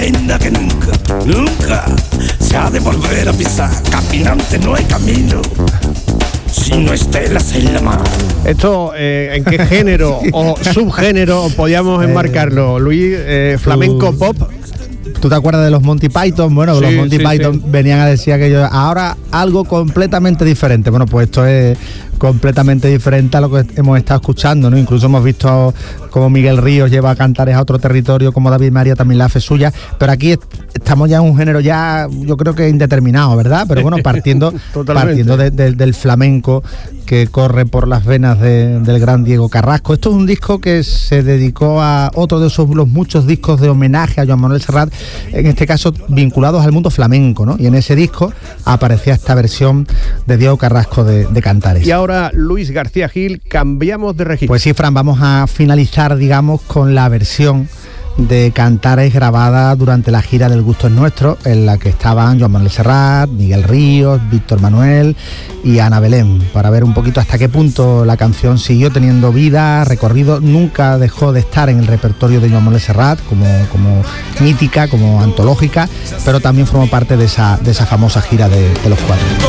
Que nunca se ha de volver a pisar. Caminante no hay camino si no estelas en la mar. Esto, ¿en qué género o subgénero podíamos enmarcarlo, Luis? ¿Flamenco pop? ¿Tú te acuerdas de los Monty Python? Bueno, sí, los Monty Python venían a decir que ahora algo completamente diferente. Bueno, pues esto es completamente diferente a lo que hemos estado escuchando, ¿no? Incluso hemos visto como Miguel Ríos lleva a Cantares a otro territorio, como David María también la hace suya, pero aquí estamos ya en un género ya, yo creo que indeterminado, ¿verdad? Pero bueno, partiendo del flamenco que corre por las venas del gran Diego Carrasco. Esto es un disco que se dedicó a otro de los muchos discos de homenaje a Joan Manuel Serrat, en este caso vinculados al mundo flamenco, ¿no? Y en ese disco aparecía esta versión de Diego Carrasco de Cantares. Y ahora, Luis García Gil, cambiamos de registro. Pues sí, Fran, vamos a finalizar, digamos, con la versión de Cantares grabada durante la gira del Gusto es Nuestro, en la que estaban Joan Manuel Serrat, Miguel Ríos, Víctor Manuel y Ana Belén, para ver un poquito hasta qué punto la canción siguió teniendo vida, recorrido, nunca dejó de estar en el repertorio de Joan Manuel Serrat como mítica, como antológica, pero también formó parte de esa famosa gira de los Cuatro.